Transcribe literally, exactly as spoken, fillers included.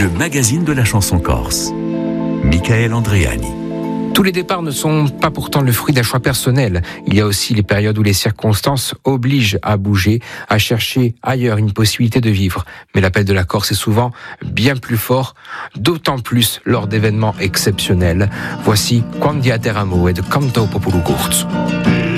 le magazine de la chanson corse. Michael Andreani. Tous les départs ne sont pas pourtant le fruit d'un choix personnel. Il y a aussi les périodes où les circonstances obligent à bouger, à chercher ailleurs une possibilité de vivre. Mais l'appel de la Corse est souvent bien plus fort, d'autant plus lors d'événements exceptionnels. Voici Quandi a Teramo et de Canto Popolo Curzo.